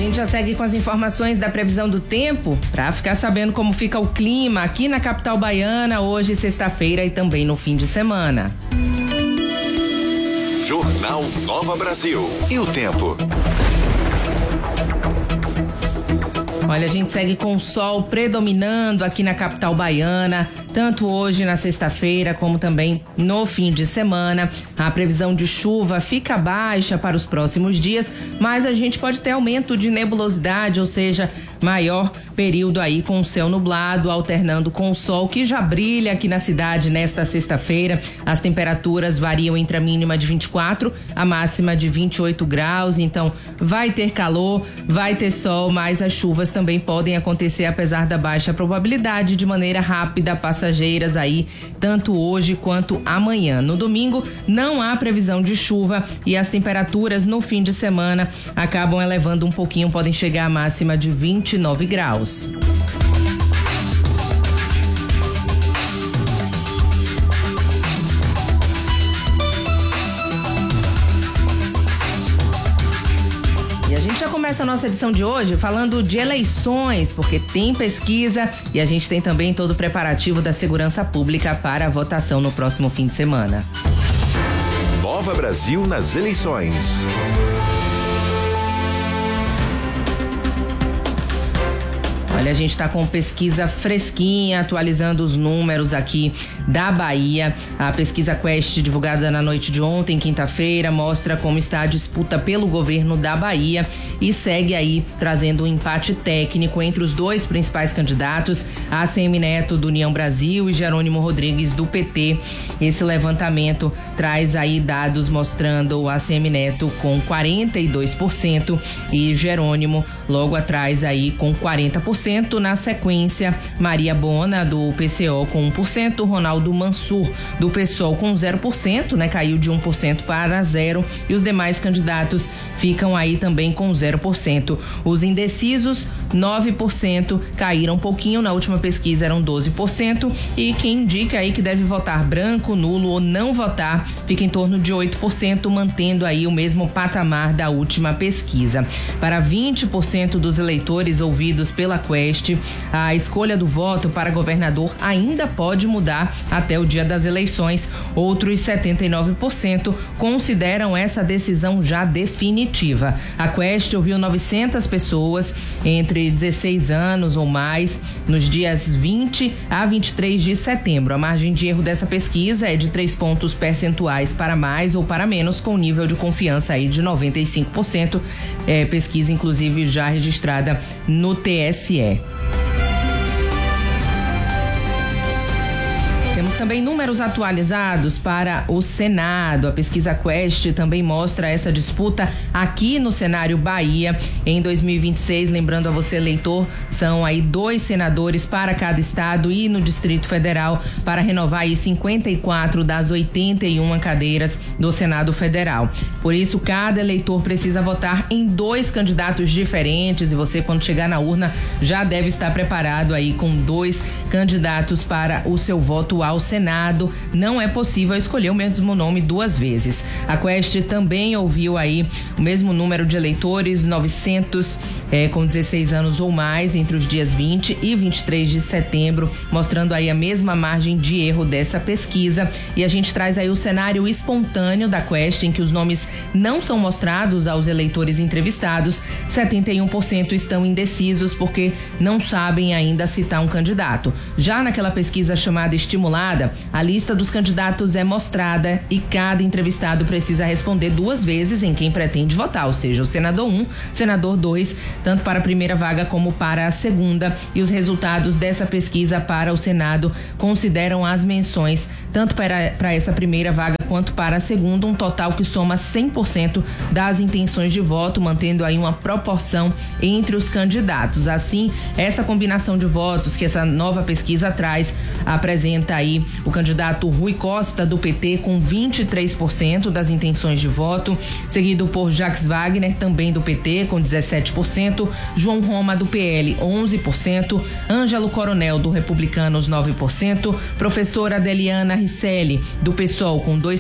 gente já segue com as informações da previsão do tempo para ficar sabendo como fica o clima aqui na capital baiana hoje, sexta-feira, e também no fim de semana. Jornal Nova Brasil. E o tempo? Olha, a gente segue com o sol predominando aqui na capital baiana, tanto hoje na sexta-feira como também no fim de semana. A previsão de chuva fica baixa para os próximos dias, mas a gente pode ter aumento de nebulosidade, ou seja, maior período aí com o céu nublado, alternando com o sol que já brilha aqui na cidade nesta sexta-feira. As temperaturas variam entre a mínima de 24, a máxima de 28 graus, então vai ter calor, vai ter sol, mas as chuvas também podem acontecer apesar da baixa probabilidade, de maneira rápida, passageiras aí, tanto hoje quanto amanhã. No domingo não há previsão de chuva e as temperaturas no fim de semana acabam elevando um pouquinho, podem chegar à máxima de 29 graus. E a gente já começa a nossa edição de hoje falando de eleições, porque tem pesquisa e a gente tem também todo o preparativo da segurança pública para a votação no próximo fim de semana. Nova Brasil nas eleições. Olha, a gente está com pesquisa fresquinha, atualizando os números aqui da Bahia. A pesquisa Quest, divulgada na noite de ontem, quinta-feira, mostra como está a disputa pelo governo da Bahia e segue aí trazendo um empate técnico entre os dois principais candidatos, ACM Neto do União Brasil e Jerônimo Rodrigues do PT. Esse levantamento traz aí dados mostrando o ACM Neto com 42% e Jerônimo logo atrás aí com 40%. Na sequência, Maria Bona, do PCO, com 1%, Ronaldo Mansur, do PSOL, com 0%, né? Caiu de 1% para 0%, e os demais candidatos ficam aí também com 0%. Os indecisos, 9%, caíram um pouquinho, na última pesquisa eram 12%, e quem indica aí que deve votar branco, nulo ou não votar, fica em torno de 8%, mantendo aí o mesmo patamar da última pesquisa. Para 20% dos eleitores ouvidos pela Quest, a escolha do voto para governador ainda pode mudar até o dia das eleições. Outros 79% consideram essa decisão já definitiva. A Quest ouviu 900 pessoas entre 16 anos ou mais nos dias 20 a 23 de setembro. A margem de erro dessa pesquisa é de 3 pontos percentuais para mais ou para menos, com nível de confiança aí de 95%. Pesquisa, inclusive, já registrada no TSE. Temos também números atualizados para o Senado. A pesquisa Quest também mostra essa disputa aqui no cenário Bahia em 2026. Lembrando a você, eleitor, são aí 2 senadores para cada estado e no Distrito Federal para renovar aí 54 das 81 cadeiras do Senado Federal. Por isso, cada eleitor precisa votar em 2 candidatos diferentes e você, quando chegar na urna, já deve estar preparado aí com 2 candidatos para o seu voto ao Senado. Não é possível escolher o mesmo nome 2 vezes. A Quest também ouviu aí o mesmo número de eleitores, 900 com 16 anos ou mais, entre os dias 20 e 23 de setembro, mostrando aí a mesma margem de erro dessa pesquisa. E a gente traz aí o cenário espontâneo da Quest, em que os nomes não são mostrados aos eleitores entrevistados. 71% estão indecisos porque não sabem ainda citar um candidato. Já naquela pesquisa chamada Estimulada, a lista dos candidatos é mostrada e cada entrevistado precisa responder 2 vezes em quem pretende votar, ou seja, o senador 1, senador 2, tanto para a primeira vaga como para a segunda. E os resultados dessa pesquisa para o Senado consideram as menções tanto para essa primeira vaga quanto para a segunda, um total que soma 100% das intenções de voto, mantendo aí uma proporção entre os candidatos. Assim, essa combinação de votos que essa nova pesquisa traz apresenta aí o candidato Rui Costa, do PT, com 23% das intenções de voto, seguido por Jacques Wagner, também do PT, com 17%, João Roma, do PL, 11%, Ângelo Coronel, do Republicanos, 9%, professora Adeliana Risselli, do PSOL, com 2%,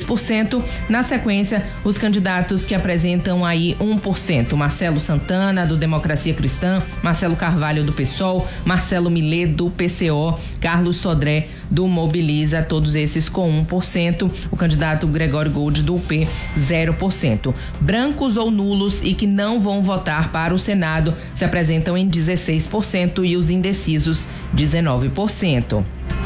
2%. Na sequência, os candidatos que apresentam aí 1%. Marcelo Santana, do Democracia Cristã, Marcelo Carvalho, do PSOL, Marcelo Millet, do PCO, Carlos Sodré, do Mobiliza, todos esses com 1%. O candidato Gregório Gold, do UP, 0%. Brancos ou nulos e que não vão votar para o Senado se apresentam em 16% e os indecisos, 19%.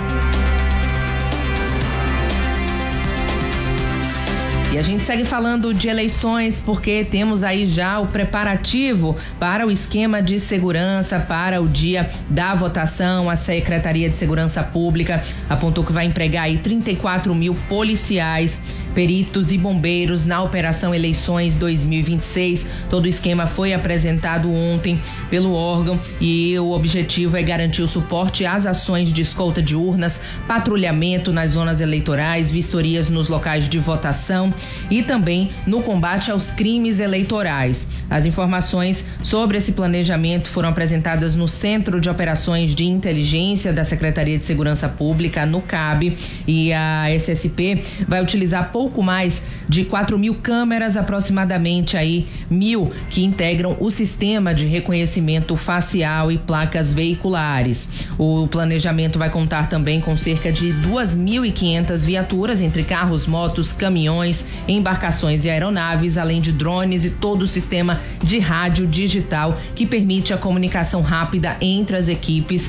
E a gente segue falando de eleições porque temos aí já o preparativo para o esquema de segurança para o dia da votação. A Secretaria de Segurança Pública apontou que vai empregar aí 34 mil policiais, peritos e bombeiros na Operação Eleições 2026. Todo o esquema foi apresentado ontem pelo órgão e o objetivo é garantir o suporte às ações de escolta de urnas, patrulhamento nas zonas eleitorais, vistorias nos locais de votação e também no combate aos crimes eleitorais. As informações sobre esse planejamento foram apresentadas no Centro de Operações de Inteligência da Secretaria de Segurança Pública, no CAB, e a SSP vai utilizar pouco mais de 4 mil câmeras, aproximadamente aí 1.000 que integram o sistema de reconhecimento facial e placas veiculares. O planejamento vai contar também com cerca de 2.500 viaturas entre carros, motos, caminhões, embarcações e aeronaves, além de drones e todo o sistema de rádio digital que permite a comunicação rápida entre as equipes.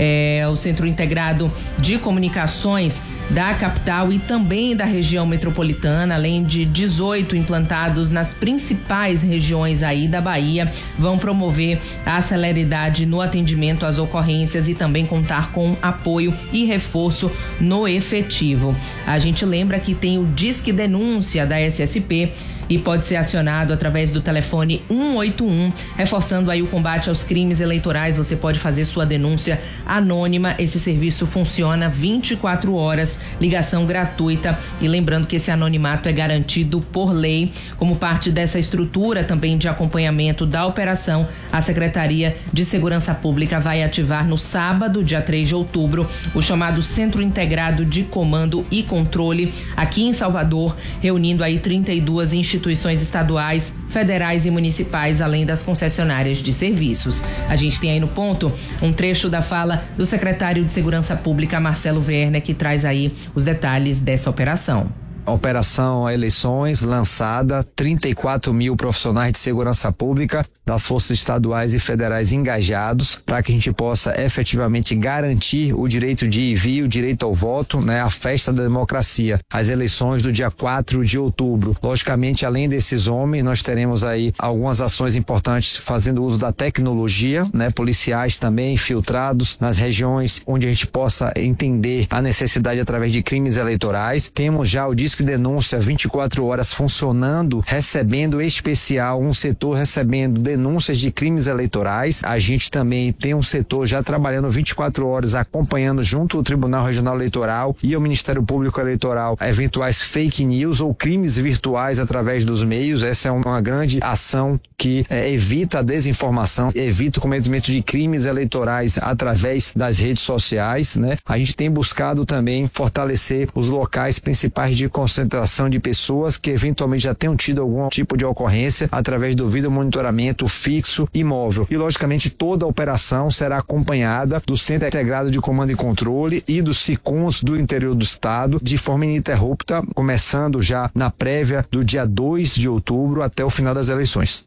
O Centro Integrado de Comunicações da capital e também da região metropolitana, além de 18 implantados nas principais regiões aí da Bahia, vão promover a celeridade no atendimento às ocorrências e também contar com apoio e reforço no efetivo. A gente lembra que tem o Disque Denúncia da SSP e pode ser acionado através do telefone 181, reforçando aí o combate aos crimes eleitorais. Você pode fazer sua denúncia anônima. Esse serviço funciona 24 horas, ligação gratuita, e lembrando que esse anonimato é garantido por lei. Como parte dessa estrutura também de acompanhamento da operação, a Secretaria de Segurança Pública vai ativar no sábado, dia 3 de outubro, o chamado Centro Integrado de Comando e Controle aqui em Salvador, reunindo aí 32 instituições estaduais, federais e municipais, além das concessionárias de serviços. A gente tem aí no ponto um trecho da fala do secretário de Segurança Pública, Marcelo Werner, que traz aí os detalhes dessa operação. Operação Eleições lançada, 34 mil profissionais de segurança pública das forças estaduais e federais engajados para que a gente possa efetivamente garantir o direito de ir e vir, o direito ao voto, né, a festa da democracia, as eleições do dia 4 de outubro. Logicamente, além desses homens, nós teremos aí algumas ações importantes fazendo uso da tecnologia, né, policiais também infiltrados nas regiões onde a gente possa entender a necessidade através de crimes eleitorais. Temos já o Disque Denúncia 24 horas funcionando, recebendo especial, um setor recebendo denúncias de crimes eleitorais. A gente também tem um setor já trabalhando 24 horas, acompanhando junto ao Tribunal Regional Eleitoral e ao Ministério Público Eleitoral eventuais fake news ou crimes virtuais através dos meios. Essa é uma grande ação que evita a desinformação, evita o cometimento de crimes eleitorais através das redes sociais, né? A gente tem buscado também fortalecer os locais principais de concentração de pessoas que eventualmente já tenham tido algum tipo de ocorrência através do vídeo monitoramento fixo e móvel. E logicamente toda a operação será acompanhada do Centro Integrado de Comando e Controle e dos SICOMs do interior do estado de forma ininterrupta, começando já na prévia do dia 2 de outubro até o final das eleições.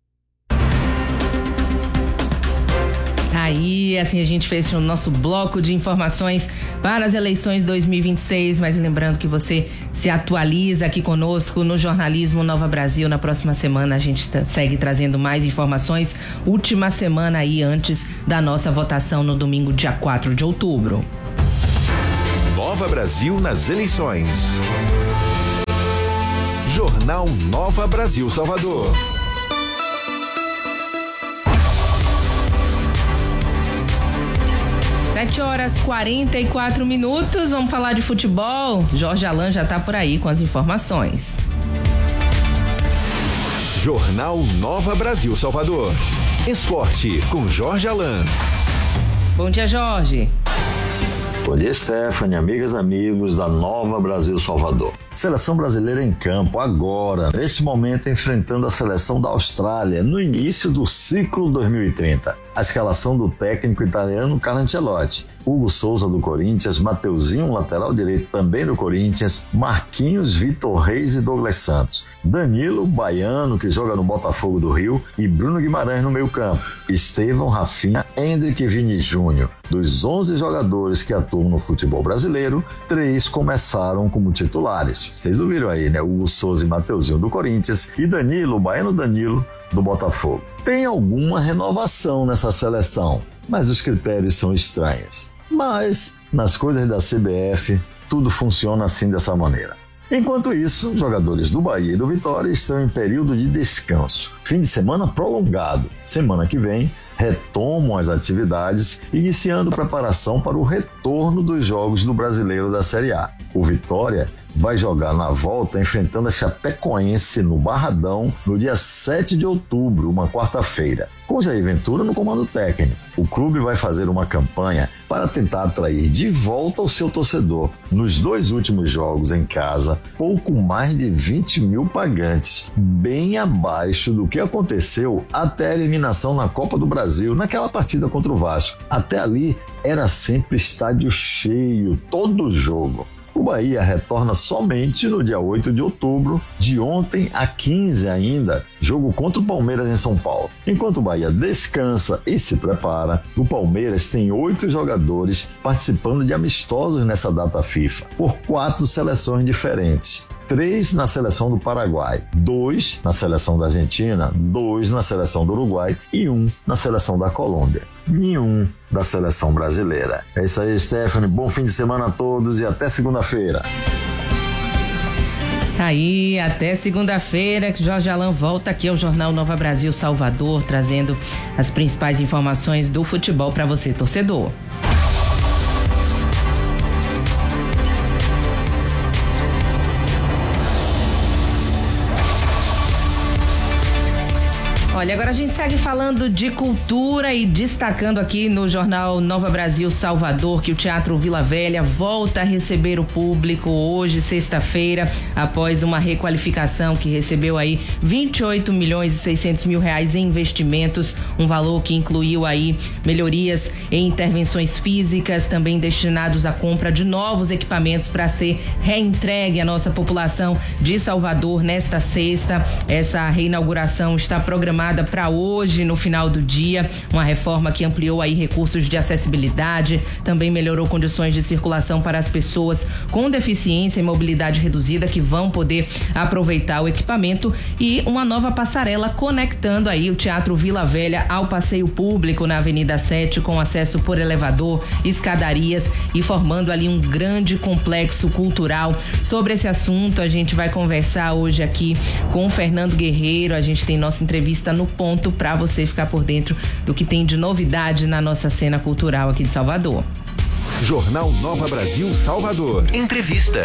Aí, assim, a gente fez o nosso bloco de informações para as eleições 2026, mas lembrando que você se atualiza aqui conosco no Jornalismo Nova Brasil. Na próxima semana a gente segue trazendo mais informações, última semana aí antes da nossa votação no domingo, dia 4 de outubro. Nova Brasil nas eleições. Jornal Nova Brasil Salvador. 7h44. Vamos falar de futebol. Jorge Alan já está por aí com as informações. Jornal Nova Brasil Salvador. Esporte com Jorge Alan. Bom dia, Jorge. Bom dia, Stephanie, amigas e amigos da Nova Brasil Salvador. Seleção brasileira em campo agora, neste momento enfrentando a seleção da Austrália, no início do ciclo 2030. A escalação do técnico italiano Carlo Ancelotti. Hugo Souza do Corinthians, Mateuzinho, lateral direito também do Corinthians, Marquinhos, Vitor Reis e Douglas Santos. Danilo, baiano, que joga no Botafogo do Rio, e Bruno Guimarães no meio campo. Estevão, Rafinha, Endrick e Vini Júnior. Dos 11 jogadores que atuam no futebol brasileiro, 3 começaram como titulares. Vocês ouviram aí, né? Hugo Souza e Mateuzinho do Corinthians e Danilo, o baiano Danilo, do Botafogo. Tem alguma renovação nessa seleção, mas os critérios são estranhos. Mas, nas coisas da CBF, tudo funciona assim dessa maneira. Enquanto isso, os jogadores do Bahia e do Vitória estão em período de descanso. Fim de semana prolongado. Semana que vem, retomam as atividades, iniciando preparação para o retorno dos jogos do Brasileiro da Série A. O Vitória vai jogar na volta enfrentando a Chapecoense no Barradão no dia 7 de outubro, uma quarta-feira, com Jair Ventura no comando técnico. O clube vai fazer uma campanha para tentar atrair de volta o seu torcedor. Nos 2 últimos jogos em casa, pouco mais de 20 mil pagantes, bem abaixo do que aconteceu até a eliminação na Copa do Brasil, naquela partida contra o Vasco. Até ali era sempre estádio cheio, todo jogo. O Bahia retorna somente no dia 8 de outubro, de ontem a 15 ainda, jogo contra o Palmeiras em São Paulo. Enquanto o Bahia descansa e se prepara, o Palmeiras tem 8 jogadores participando de amistosos nessa data FIFA, por 4 seleções diferentes. 3 na seleção do Paraguai, 2 na seleção da Argentina, 2 na seleção do Uruguai e 1 na seleção da Colômbia. Nenhum da seleção brasileira. É isso aí, Stephanie. Bom fim de semana a todos e até segunda-feira. Aí, até segunda-feira, que Jorge Alain volta aqui ao Jornal Nova Brasil Salvador, trazendo as principais informações do futebol para você, torcedor. Olha, agora a gente segue falando de cultura e destacando aqui no Jornal Nova Brasil Salvador que o Teatro Vila Velha volta a receber o público hoje, sexta-feira, após uma requalificação que recebeu aí 28 milhões e 600 mil reais em investimentos, um valor que incluiu aí melhorias em intervenções físicas, também destinados à compra de novos equipamentos para ser reentregue à nossa população de Salvador nesta sexta. Essa reinauguração está programada para hoje, no final do dia, uma reforma que ampliou aí recursos de acessibilidade, também melhorou condições de circulação para as pessoas com deficiência e mobilidade reduzida que vão poder aproveitar o equipamento e uma nova passarela conectando aí o Teatro Vila Velha ao passeio público na Avenida 7 com acesso por elevador, escadarias e formando ali um grande complexo cultural. Sobre esse assunto a gente vai conversar hoje aqui com o Fernando Guerreiro. A gente tem nossa entrevista no ponto para você ficar por dentro do que tem de novidade na nossa cena cultural aqui de Salvador. Jornal Nova Brasil Salvador. Entrevista.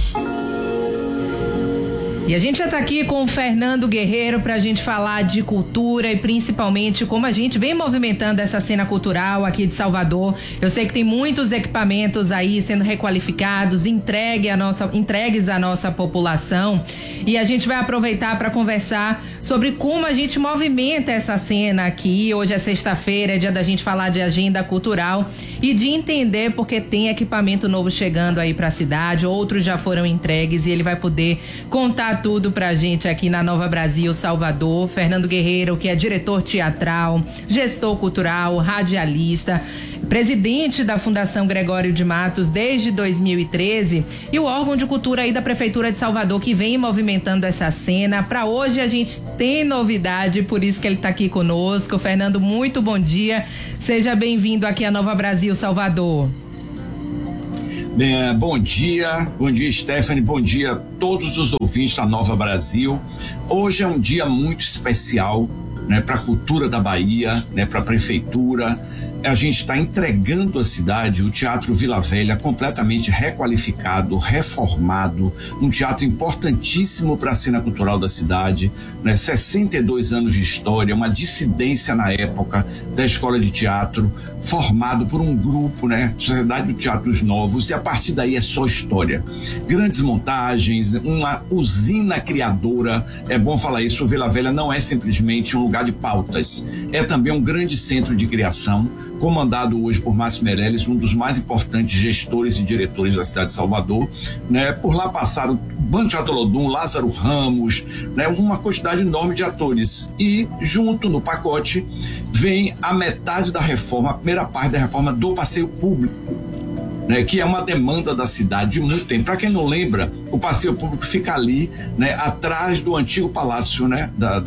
E a gente já está aqui com o Fernando Guerreiro para a gente falar de cultura e principalmente como a gente vem movimentando essa cena cultural aqui de Salvador. Eu sei que tem muitos equipamentos aí sendo requalificados, entregues à nossa população, e a gente vai aproveitar para conversar sobre como a gente movimenta essa cena aqui. Hoje é sexta-feira, é dia da gente falar de agenda cultural e de entender porque tem equipamento novo chegando aí para a cidade, outros já foram entregues e ele vai poder contar tudo pra gente aqui na Nova Brasil Salvador. Fernando Guerreiro, que é diretor teatral, gestor cultural, radialista, presidente da Fundação Gregório de Matos desde 2013 e o órgão de cultura aí da Prefeitura de Salvador que vem movimentando essa cena. Para hoje a gente tem novidade, por isso que ele tá aqui conosco. Fernando, muito bom dia. Seja bem-vindo aqui à Nova Brasil Salvador. Bom dia Stephanie, bom dia a todos os ouvintes da Nova Brasil. Hoje é um dia muito especial né, para a cultura da Bahia, né, para a prefeitura. A gente está entregando à cidade o Teatro Vila Velha completamente requalificado, reformado, um teatro importantíssimo para a cena cultural da cidade, né? 62 anos de história, uma dissidência na época da escola de teatro, formado por um grupo, né? Sociedade de Teatros Novos, e a partir daí é só história. Grandes montagens, uma usina criadora, é bom falar isso, o Vila Velha não é simplesmente um lugar de pautas, é também um grande centro de criação, comandado hoje por Márcio Meirelles, um dos mais importantes gestores e diretores da cidade de Salvador, né? Por lá passaram Bando Teatro Olodum, Lázaro Ramos, né? Uma quantidade enorme de atores. E junto no pacote vem a metade da reforma, a primeira parte da reforma do passeio público, né, que é uma demanda da cidade de muito tempo. Para quem não lembra, o passeio público fica ali, né, atrás do antigo palácio, né,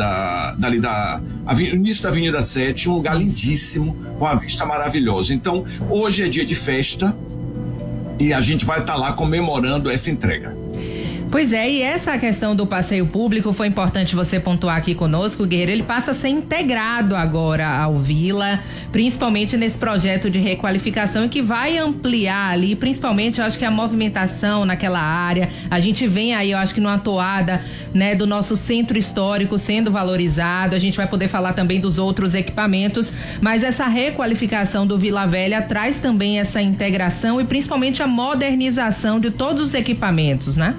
início da Avenida 7, um lugar lindíssimo, com a vista maravilhosa. Então, hoje é dia de festa e a gente vai estar lá comemorando essa entrega. Pois é, e essa questão do passeio público foi importante você pontuar aqui conosco, Guerreiro. Ele passa a ser integrado agora ao Vila, principalmente nesse projeto de requalificação, e que vai ampliar ali, principalmente, eu acho que a movimentação naquela área. A gente vem aí, eu acho que numa toada, né, do nosso centro histórico sendo valorizado. A gente vai poder falar também dos outros equipamentos, mas essa requalificação do Vila Velha traz também essa integração e principalmente a modernização de todos os equipamentos, né?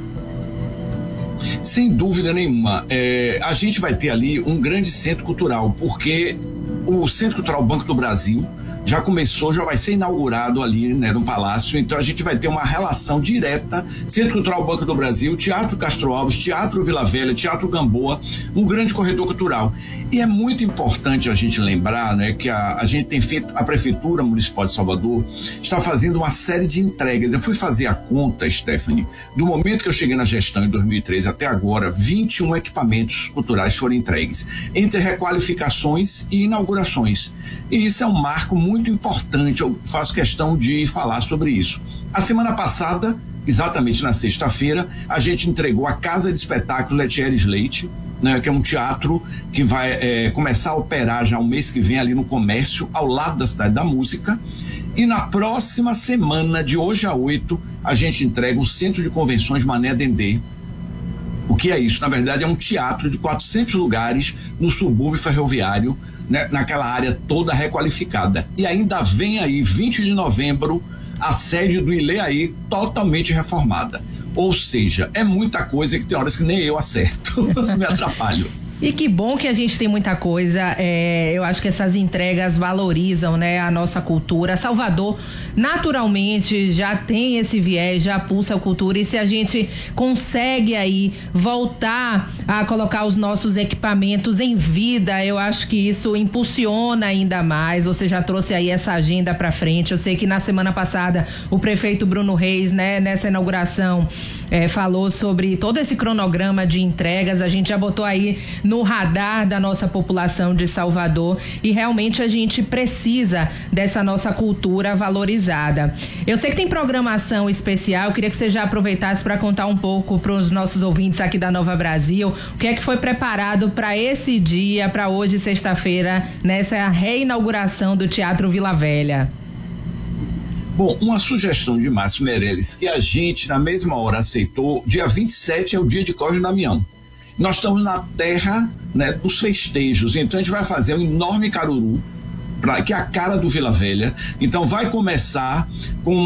Sem dúvida nenhuma, a gente vai ter ali um grande centro cultural, porque o Centro Cultural Banco do Brasil já começou, já vai ser inaugurado ali, né, no Palácio. Então a gente vai ter uma relação direta, Centro Cultural Banco do Brasil, Teatro Castro Alves, Teatro Vila Velha, Teatro Gamboa, um grande corredor cultural. E é muito importante a gente lembrar, né, que a gente tem feito, a Prefeitura Municipal de Salvador está fazendo uma série de entregas. Eu fui fazer a conta, Stephanie, do momento que eu cheguei na gestão em 2013 até agora, 21 equipamentos culturais foram entregues, entre requalificações e inaugurações. E isso é um marco muito importante, eu faço questão de falar sobre isso. A semana passada, exatamente na sexta-feira, a gente entregou a Casa de Espetáculo Letieres Leite, né, que é um teatro que vai começar a operar já o mês que vem ali no Comércio, ao lado da Cidade da Música. E na próxima semana, de hoje a 8, a gente entrega o Centro de Convenções Mané Dendê. O que é isso? Na verdade, é um teatro de 400 lugares no subúrbio ferroviário, né, naquela área toda requalificada. E ainda vem aí, 20 de novembro, a sede do Ileaí totalmente reformada. Ou seja, é muita coisa que tem horas que nem eu acerto, me atrapalho. E que bom que a gente tem muita coisa, eu acho que essas entregas valorizam, né, a nossa cultura. Salvador, naturalmente, já tem esse viés, já pulsa a cultura, e se a gente consegue aí voltar a colocar os nossos equipamentos em vida, eu acho que isso impulsiona ainda mais. Você já trouxe aí essa agenda para frente. Eu sei que na semana passada o prefeito Bruno Reis, né, nessa inauguração, falou sobre todo esse cronograma de entregas. A gente já botou aí no radar da nossa população de Salvador, e realmente a gente precisa dessa nossa cultura valorizada. Eu sei que tem programação especial, eu queria que você já aproveitasse para contar um pouco para os nossos ouvintes aqui da Nova Brasil, o que é que foi preparado para esse dia, para hoje, sexta-feira, nessa reinauguração do Teatro Vila Velha. Bom, uma sugestão de Márcio Meirelles, que a gente na mesma hora aceitou. Dia 27 é o dia de Cosme Damião. Nós estamos na terra, né, dos festejos, então a gente vai fazer um enorme caruru, que é a cara do Vila Velha. Então vai começar com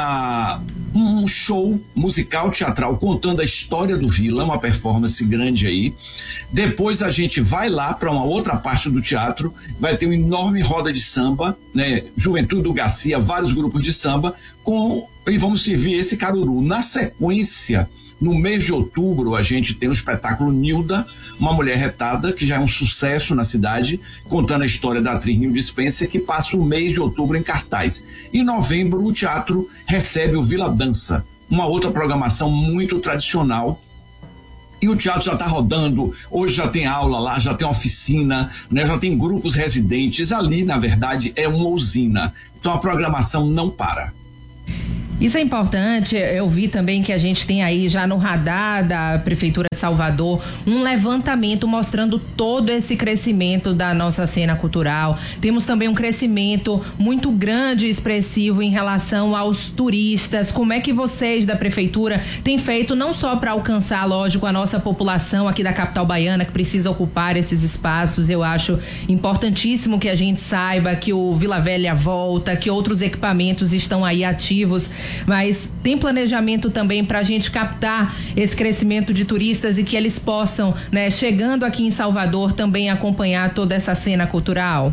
um show musical teatral contando a história do Vila, uma performance grande aí. Depois a gente vai lá para uma outra parte do teatro, vai ter uma enorme roda de samba, né, Juventude do Garcia, vários grupos de samba, e vamos servir esse caruru. Na sequência, no mês de outubro, a gente tem o espetáculo Nilda, uma mulher retada, que já é um sucesso na cidade, contando a história da atriz Nilda Spencer, que passa o mês de outubro em cartaz. Em novembro, o teatro recebe o Vila Dança, uma outra programação muito tradicional. E o teatro já está rodando, hoje já tem aula lá, já tem oficina, né, já tem grupos residentes. Ali, na verdade, é uma usina. Então a programação não para. Isso é importante. Eu vi também que a gente tem aí já no radar da Prefeitura de Salvador um levantamento mostrando todo esse crescimento da nossa cena cultural. Temos também um crescimento muito grande e expressivo em relação aos turistas. Como é que vocês da Prefeitura têm feito não só para alcançar, lógico, a nossa população aqui da capital baiana que precisa ocupar esses espaços? Eu acho importantíssimo que a gente saiba que o Vila Velha volta, que outros equipamentos estão aí ativos, mas tem planejamento também para a gente captar esse crescimento de turistas e que eles possam, né, chegando aqui em Salvador, também acompanhar toda essa cena cultural?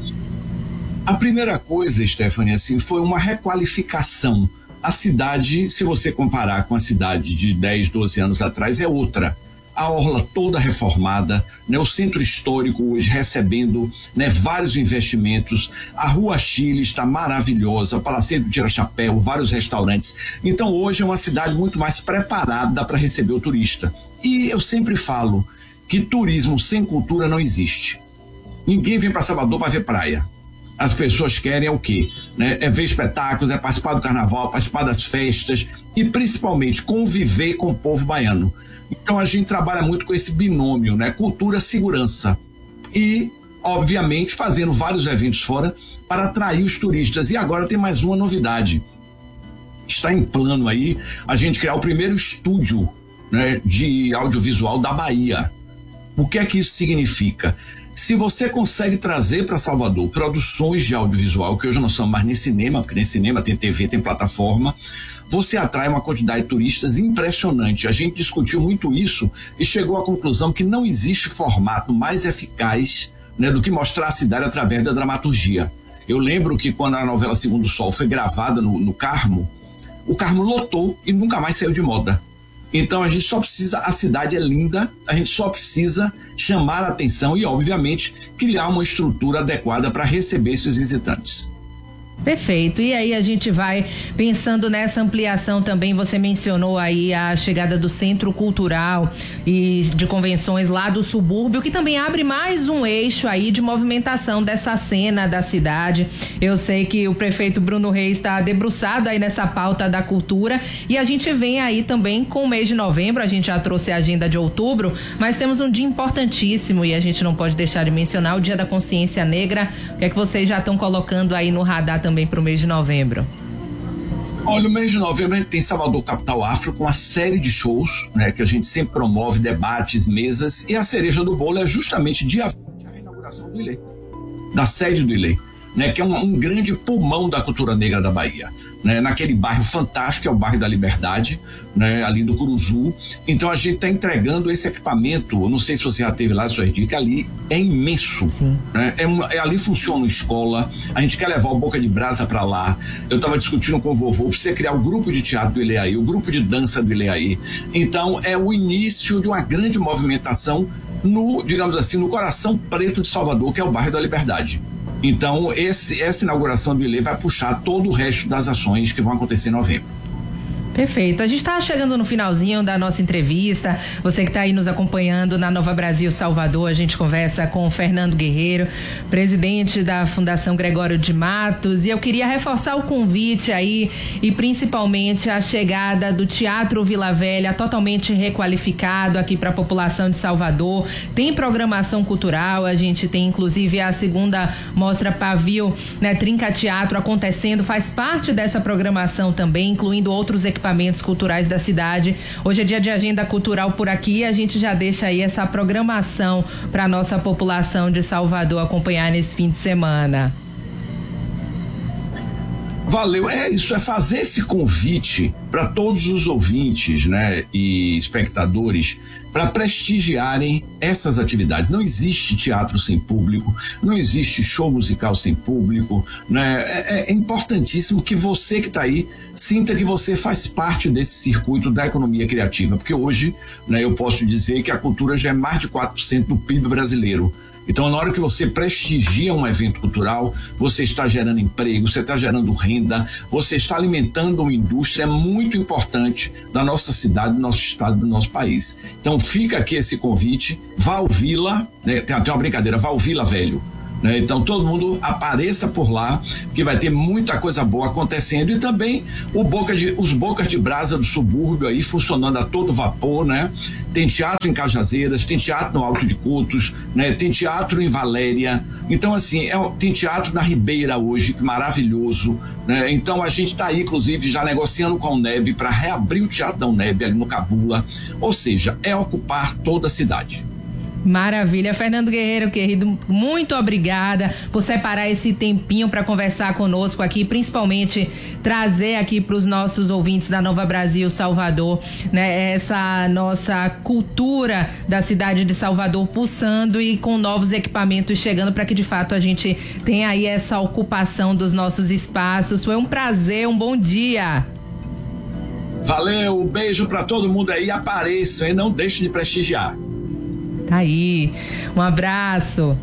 A primeira coisa, Stephanie, assim, foi uma requalificação. A cidade, se você comparar com a cidade de 10, 12 anos atrás, é outra. A orla toda reformada, né, o centro histórico hoje recebendo, né, vários investimentos, a Rua Chile está maravilhosa, o Palacete do Tira-Chapéu, vários restaurantes. Então hoje é uma cidade muito mais preparada para receber o turista. E eu sempre falo que turismo sem cultura não existe. Ninguém vem para Salvador para ver praia. As pessoas querem o quê? Né? É ver espetáculos, é participar do carnaval, participar das festas e principalmente conviver com o povo baiano. Então a gente trabalha muito com esse binômio, né? Cultura-segurança. E, obviamente, fazendo vários eventos fora para atrair os turistas. E agora tem mais uma novidade. Está em plano aí a gente criar o primeiro estúdio, né, de audiovisual da Bahia. O que é que isso significa? Se você consegue trazer para Salvador produções de audiovisual, que hoje não são mais nem cinema, porque nem cinema tem TV, tem plataforma, você atrai uma quantidade de turistas impressionante. A gente discutiu muito isso e chegou à conclusão que não existe formato mais eficaz, né, do que mostrar a cidade através da dramaturgia. Eu lembro que quando a novela Segundo Sol foi gravada no Carmo, o Carmo lotou e nunca mais saiu de moda. Então a gente só precisa, a cidade é linda, a gente só precisa chamar a atenção e, obviamente, criar uma estrutura adequada para receber esses visitantes. Perfeito. E aí a gente vai pensando nessa ampliação também. Você mencionou aí a chegada do Centro Cultural e de Convenções lá do subúrbio, que também abre mais um eixo aí de movimentação dessa cena da cidade. Eu sei que o prefeito Bruno Reis está debruçado aí nessa pauta da cultura e a gente vem aí também com o mês de novembro. A gente já trouxe a agenda de outubro, mas temos um dia importantíssimo e a gente não pode deixar de mencionar o Dia da Consciência Negra. O que é que vocês já estão colocando aí no radar também para o mês de novembro? Olha, o mês de novembro a gente tem Salvador Capital Afro com uma série de shows, né, que a gente sempre promove, debates, mesas, e a cereja do bolo é justamente dia 20, a inauguração do ILE, da sede do ILE, né, que é um grande pulmão da cultura negra da Bahia, né, naquele bairro fantástico, que é o bairro da Liberdade, né, ali do Curuzu. Então a gente está entregando esse equipamento. Eu não sei se você já teve lá, sua dica, ali é imenso, né? Ali funciona escola, a gente quer levar o Boca de Brasa para lá. Eu estava discutindo com o vovô para você criar o grupo de teatro do Ileaí, o grupo de dança do Ileaí. Então é o início de uma grande movimentação no, digamos assim, no coração preto de Salvador, que é o bairro da Liberdade. Então, essa inauguração do ILE vai puxar todo o resto das ações que vão acontecer em novembro. Perfeito. A gente está chegando no finalzinho da nossa entrevista. Você que está aí nos acompanhando na Nova Brasil Salvador, a gente conversa com o Fernando Guerreiro, presidente da Fundação Gregório de Matos, e eu queria reforçar o convite aí e principalmente a chegada do Teatro Vila Velha, totalmente requalificado aqui para a população de Salvador. Tem programação cultural, a gente tem inclusive a segunda mostra Pavio, né, Trinca Teatro acontecendo, faz parte dessa programação também, incluindo outros equipamentos culturais da cidade. Hoje é dia de agenda cultural por aqui e a gente já deixa aí essa programação para nossa população de Salvador acompanhar nesse fim de semana. Valeu, isso é fazer esse convite para todos os ouvintes, né, e espectadores para prestigiarem essas atividades. Não existe teatro sem público, não existe show musical sem público, né? É importantíssimo que você que está aí sinta que você faz parte desse circuito da economia criativa, porque hoje, né, eu posso dizer que a cultura já é mais de 4% do PIB brasileiro. Então, na hora que você prestigia um evento cultural, você está gerando emprego, você está gerando renda, você está alimentando uma indústria muito importante da nossa cidade, do nosso estado, do nosso país. Então, fica aqui esse convite, vá ao Vila, né, tem uma brincadeira, vá ao Vila Velho, né? Então todo mundo apareça por lá, que vai ter muita coisa boa acontecendo, e também os bocas de brasa do subúrbio aí funcionando a todo vapor, né? Tem teatro em Cajazeiras, tem teatro no Alto de Coutos, né? Tem teatro em Valéria, então assim, tem teatro na Ribeira hoje, que maravilhoso, né? Então a gente está aí, inclusive, já negociando com a UNEB para reabrir o Teatro da UNEB ali no Cabula, ou seja, é ocupar toda a cidade. Maravilha. Fernando Guerreiro, querido, muito obrigada por separar esse tempinho para conversar conosco aqui, principalmente trazer aqui para os nossos ouvintes da Nova Brasil Salvador, né, essa nossa cultura da cidade de Salvador pulsando e com novos equipamentos chegando para que de fato a gente tenha aí essa ocupação dos nossos espaços. Foi um prazer, um bom dia. Valeu, um beijo para todo mundo aí, apareçam e não deixem de prestigiar. Tá aí, um abraço.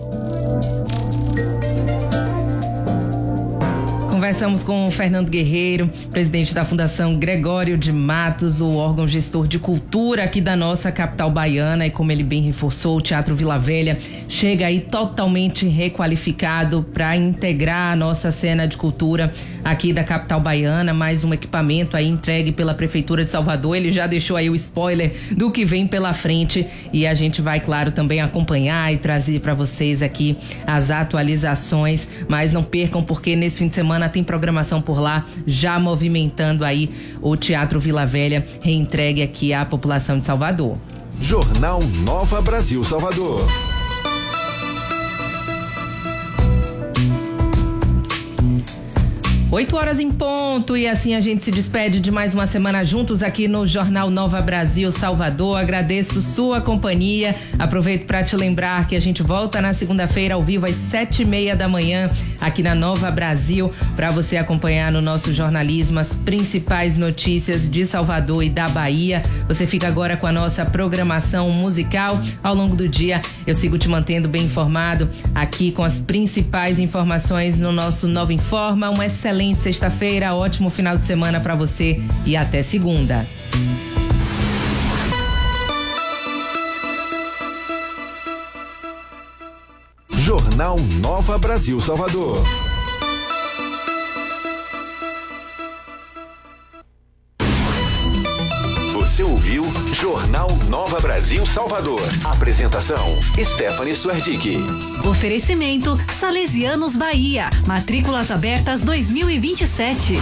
Conversamos com o Fernando Guerreiro, presidente da Fundação Gregório de Matos, o órgão gestor de cultura aqui da nossa capital baiana, e como ele bem reforçou, o Teatro Vila Velha chega aí totalmente requalificado para integrar a nossa cena de cultura aqui da capital baiana. Mais um equipamento aí entregue pela Prefeitura de Salvador. Ele já deixou aí o spoiler do que vem pela frente e a gente vai, claro, também acompanhar e trazer para vocês aqui as atualizações, mas não percam, porque nesse fim de semana tem programação por lá, já movimentando aí o Teatro Vila Velha, reentregue aqui à população de Salvador. Jornal Nova Brasil Salvador. 8h em ponto, e assim a gente se despede de mais uma semana juntos aqui no Jornal Nova Brasil Salvador. Agradeço sua companhia. Aproveito para te lembrar que a gente volta na segunda-feira ao vivo às 7h30 da manhã aqui na Nova Brasil, para você acompanhar no nosso jornalismo as principais notícias de Salvador e da Bahia. Você fica agora com a nossa programação musical. Ao longo do dia eu sigo te mantendo bem informado aqui com as principais informações no nosso Nova Informa. Uma excelente sexta-feira, ótimo final de semana para você e até segunda. Jornal Nova Brasil Salvador. Você ouviu Jornal Nova Brasil Salvador. Apresentação: Stephanie Suerdick. Oferecimento: Salesianos Bahia. Matrículas abertas 2027.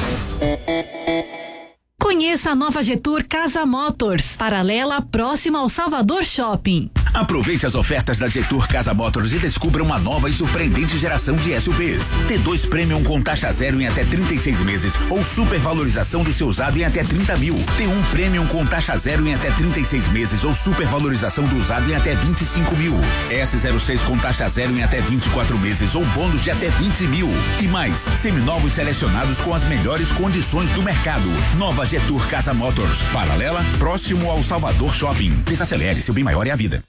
Conheça a nova Getur Casa Motors, paralela próxima ao Salvador Shopping. Aproveite as ofertas da Getur Casa Motors e descubra uma nova e surpreendente geração de SUVs. T2 Premium com taxa zero em até 36 meses ou supervalorização do seu usado em até 30 mil. T1 Premium com taxa zero em até 36 meses ou supervalorização do usado em até 25 mil. S06 com taxa zero em até 24 meses ou bônus de até 20 mil. E mais, seminovos selecionados com as melhores condições do mercado. Nova Getur Casa Motors, paralela próximo ao Salvador Shopping. Desacelere, seu bem maior é a vida.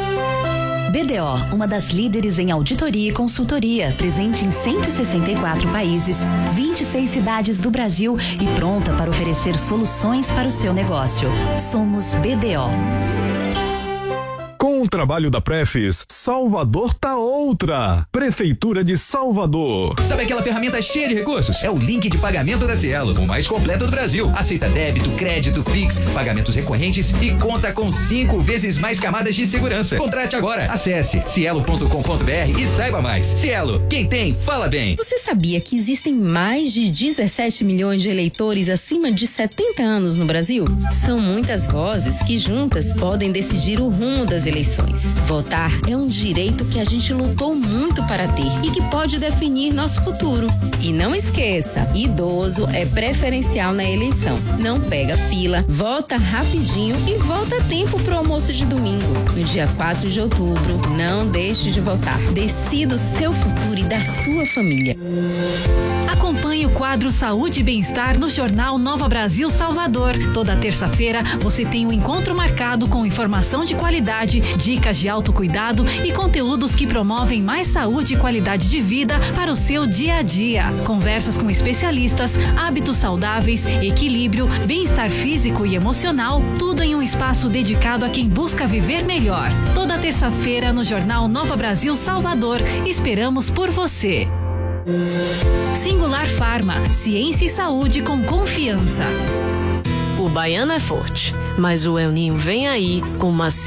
BDO, uma das líderes em auditoria e consultoria, presente em 164 países, 26 cidades do Brasil e pronta para oferecer soluções para o seu negócio. Somos BDO. Com o trabalho da Prefis, Salvador tá outra. Prefeitura de Salvador. Sabe aquela ferramenta cheia de recursos? É o link de pagamento da Cielo, o mais completo do Brasil. Aceita débito, crédito, Pix, pagamentos recorrentes e conta com 5 vezes mais camadas de segurança. Contrate agora. Acesse cielo.com.br e saiba mais. Cielo, quem tem, fala bem. Você sabia que existem mais de 17 milhões de eleitores acima de 70 anos no Brasil? São muitas vozes que juntas podem decidir o rumo das eleições. Votar é um direito que a gente lutou muito para ter e que pode definir nosso futuro. E não esqueça, idoso é preferencial na eleição. Não pega fila, vota rapidinho e volta a tempo pro almoço de domingo. No dia 4 de outubro, não deixe de votar. Decida o seu futuro e da sua família. Acompanhe o quadro Saúde e Bem-Estar no Jornal Nova Brasil Salvador. Toda terça-feira você tem um encontro marcado com informação de qualidade, dicas de autocuidado e conteúdos que promovem mais saúde e qualidade de vida para o seu dia a dia. Conversas com especialistas, hábitos saudáveis, equilíbrio, bem-estar físico e emocional, tudo em um espaço dedicado a quem busca viver melhor. Toda terça-feira no Jornal Nova Brasil Salvador. Esperamos por você. Singular Farma, ciência e saúde com confiança. O baiano é forte, mas o El Ninho vem aí com uma